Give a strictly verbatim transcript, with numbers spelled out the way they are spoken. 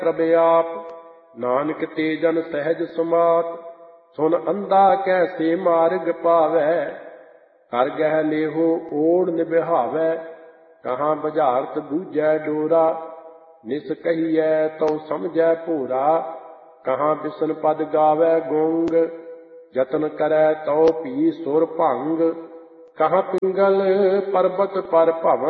ਪ੍ਰਭ ਆਪ। ਨਾਨਕ ਤੇ ਜਨ ਸਹਿਜ ਸਮਾਤ, ਸੁਨ ਅੰਧਾ ਕੈਸੇ ਮਾਰਗ ਪਾਵੈ। ਕਰ ਗਹਿ ਲੇਹੋ ਓੜ ਨਿਭਾਵੈ, ਕਹਾਂ ਬੁਝਾਰਤ ਬੂਝੈ ਡੋਰਾ। ਨਿਸ ਕਹੀਐ ਤਉ ਸਮਝੈ ਭੋਰਾ, ਕਹਾਂ ਬਿਸਨ ਪਦ ਗਾਵੈ ਗੁੰਗ। ਜਤਨ ਕਰੈ ਤਉ ਭੀ ਸੁਰ ਭੰਗ, ਕਹਾਂ ਪਿੰਗਲ ਪਰਬਤ ਪਰ ਭਵਨ।